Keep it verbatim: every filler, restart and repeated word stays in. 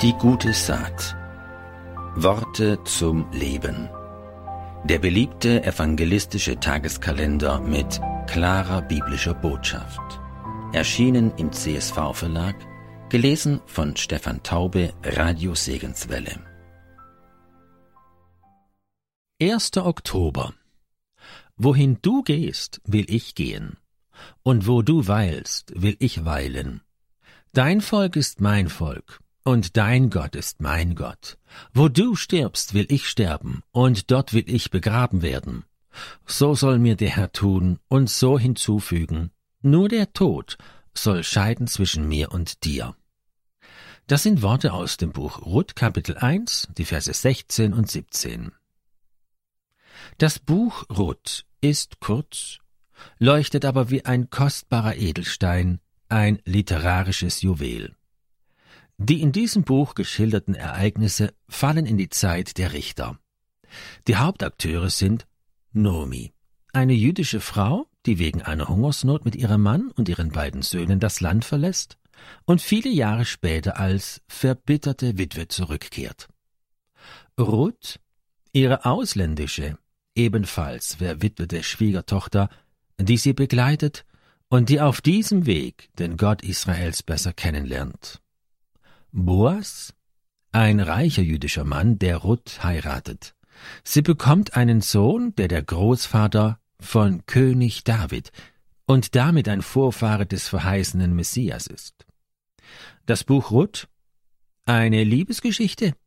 Die gute Saat. Worte zum Leben. Der beliebte evangelistische Tageskalender mit klarer biblischer Botschaft. Erschienen im C S V-Verlag, gelesen von Stefan Taube, Radio Segenswelle. erster Oktober. Wohin du gehst, will ich gehen, und wo du weilst, will ich weilen. Dein Volk ist mein Volk, und dein Gott ist mein Gott. Wo du stirbst, will ich sterben, und dort will ich begraben werden. So soll mir der Herr tun und so hinzufügen, nur der Tod soll scheiden zwischen mir und dir. Das sind Worte aus dem Buch Ruth, Kapitel eins, die Verse sechzehn und siebzehn. Das Buch Ruth ist kurz, leuchtet aber wie ein kostbarer Edelstein, ein literarisches Juwel. Die in diesem Buch geschilderten Ereignisse fallen in die Zeit der Richter. Die Hauptakteure sind Nomi, eine jüdische Frau, die wegen einer Hungersnot mit ihrem Mann und ihren beiden Söhnen das Land verlässt und viele Jahre später als verbitterte Witwe zurückkehrt. Ruth, ihre ausländische, ebenfalls verwitwete Schwiegertochter, die sie begleitet und die auf diesem Weg den Gott Israels besser kennenlernt. Boas, ein reicher jüdischer Mann, der Ruth heiratet. Sie bekommt einen Sohn, der der Großvater von König David und damit ein Vorfahre des verheißenen Messias ist. Das Buch Ruth, eine Liebesgeschichte,